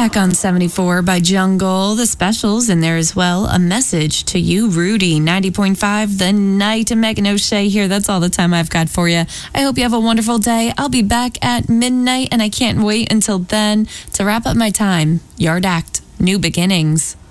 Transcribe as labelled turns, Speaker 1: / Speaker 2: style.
Speaker 1: Back on 74 by Jungle. The specials in there as well. A message to you, Rudy. 90.5, The Night. And Megan O'Shea here. That's all the time I've got for you. I hope you have a wonderful day. I'll be back at midnight, and I can't wait until then to wrap up my time. Yard Act, New Beginnings.